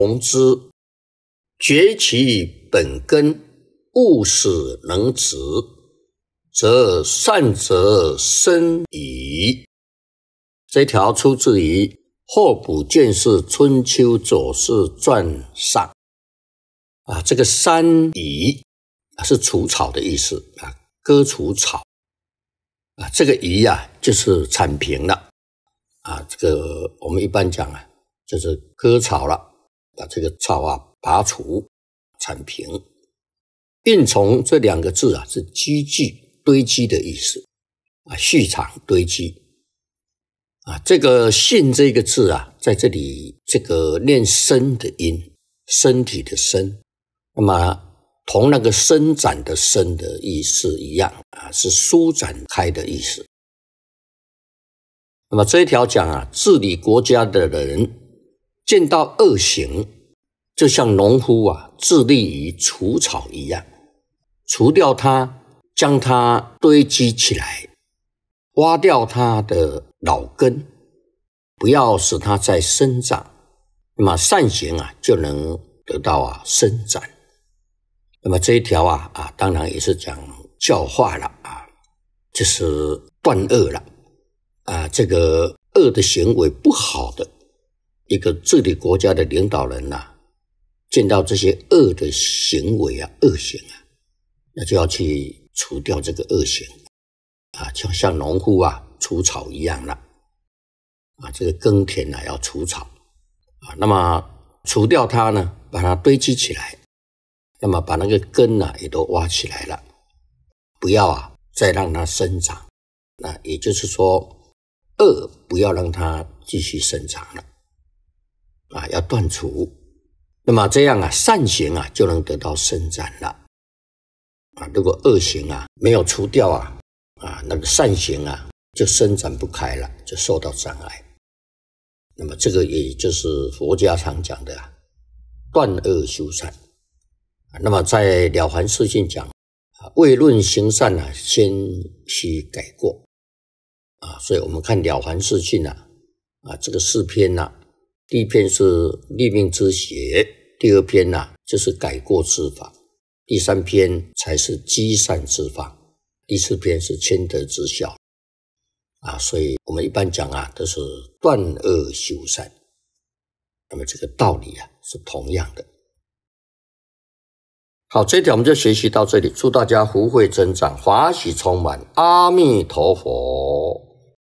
弘之，绝其本根，勿使能执，则善则生矣。这条出自于《候补见识春秋左氏传》上。这个山夷是除草的意思割除草这个夷就是铲平了这个我们一般讲就是割草了，把这个草拔除铲平。胤从这两个字是积聚堆积的意思蓄藏堆积这个信这个字在这里这个念身的音，身体的身，那么同那个伸展的伸的意思一样是舒展开的意思。那么这一条讲治理国家的人见到恶行，就像农夫致力于除草一样，除掉它，将它堆积起来，挖掉它的老根，不要使它再生长，那么善行就能得到伸展。那么这一条当然也是讲教化了就是断恶了这个恶的行为不好的一个治理国家的领导人见到这些恶的行为恶行那就要去除掉这个恶行就像农夫除草一样了这个耕田要除草那么除掉它呢，把它堆积起来，那么把那个根也都挖起来了，不要再让它生长。那也就是说，恶不要让它继续生长了要断除。那么这样善行就能得到伸展了如果恶行没有除掉那个善行就伸展不开了，就受到障碍。那么这个也就是佛家常讲的断恶修善那么在了凡四训讲未论行善先须改过所以我们看了凡四训这个4篇第一篇是立命之学，第二篇就是改过之法，第3篇才是积善之法，第4篇是谦德之效所以我们一般讲都是断恶修善。那么这个道理是同样的。好，这一条我们就学习到这里，祝大家福慧增长，法喜充满，阿弥陀佛。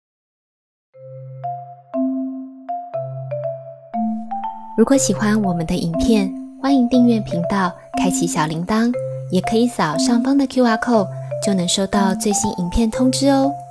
如果喜欢我们的影片，欢迎订阅频道，开启小铃铛，也可以扫上方的 QR code， 就能收到最新影片通知哦。